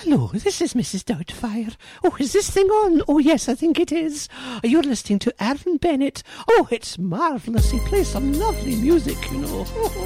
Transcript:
Hello, this is Mrs. Doubtfire. Oh, is this thing on? Oh, yes, I think it is. You're listening to Aaron Bennett. Oh, it's marvellous. He plays some lovely music, you know.